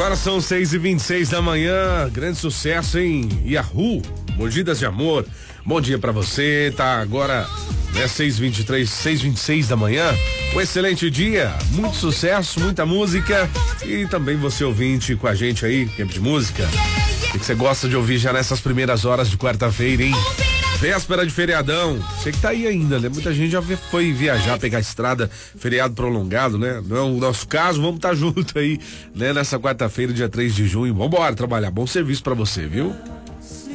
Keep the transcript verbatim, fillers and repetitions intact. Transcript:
Agora são seis e vinte e seis da manhã, grande sucesso em Yahoo, Mordidas de Amor. Bom dia pra você, tá agora, né, seis e vinte e três, seis e vinte e seis da manhã. Um excelente dia, muito sucesso, muita música e também você ouvinte com a gente aí, tempo de música. O que você gosta de ouvir já nessas primeiras horas de quarta-feira, hein? Véspera de feriadão, você que tá aí ainda, né? Muita gente já foi viajar, pegar a estrada, feriado prolongado, né? Não é o nosso caso, vamos estar tá junto aí, né? Nessa quarta-feira, dia três de junho, vambora trabalhar, bom serviço pra você, viu?